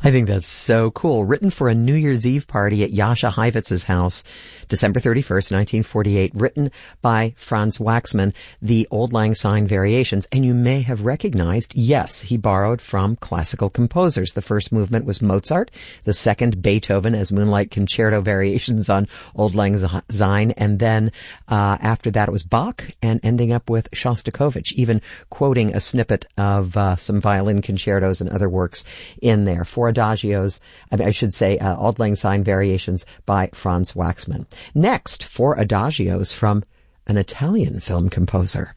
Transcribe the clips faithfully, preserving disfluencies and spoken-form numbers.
I think that's so cool. Written for a New Year's Eve party at Jascha Heivitz's house, December thirty-first, nineteen forty-eight. Written by Franz Waxman, the Auld Lang Syne variations. And you may have recognized, yes, he borrowed from classical composers. The first movement was Mozart. The second, Beethoven, as Moonlight Concerto variations on Auld Lang Syne. And then uh after that it was Bach, and ending up with Shostakovich, even quoting a snippet of uh some violin concertos and other works in there. Four adagios, I, mean, I should say, uh, Auld Lang Syne variations by Franz Waxman. Next, four adagios from an Italian film composer.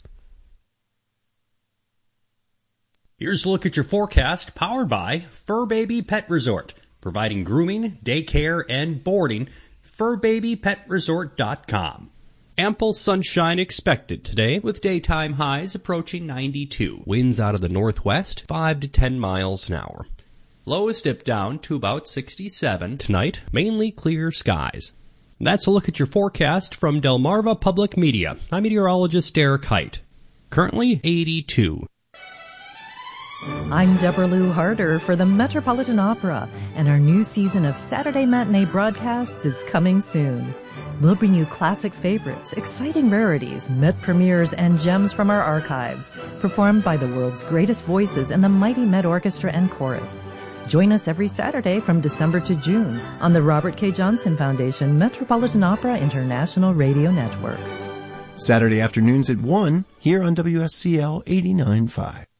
Here's a look at your forecast, powered by Fur Baby Pet Resort, providing grooming, daycare, and boarding. fur baby pet resort dot com. Ample sunshine expected today, with daytime highs approaching ninety-two. Winds out of the northwest, five to ten miles an hour. Lows dip down to about sixty-seven. Tonight, mainly clear skies. That's a look at your forecast from Delmarva Public Media. I'm meteorologist Derek Height. Currently eighty-two. I'm Deborah Lou Harder for the Metropolitan Opera, and our new season of Saturday matinee broadcasts is coming soon. We'll bring you classic favorites, exciting rarities, Met premieres, and gems from our archives, performed by the world's greatest voices and the mighty Met Orchestra and Chorus. Join us every Saturday from December to June on the Robert K. Johnson Foundation Metropolitan Opera International Radio Network. Saturday afternoons at one here on W S C L eighty-nine point five.